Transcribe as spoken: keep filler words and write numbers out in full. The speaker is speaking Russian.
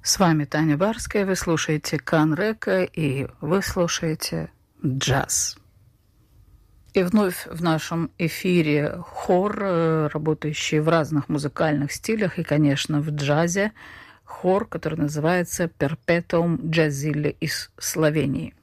С вами Таня Барская, вы слушаете Канрека и вы слушаете джаз. И вновь в нашем эфире хор, работающий в разных музыкальных стилях и, конечно, в джазе. Хор, который называется «Perpetuum Jazzile» из Словении.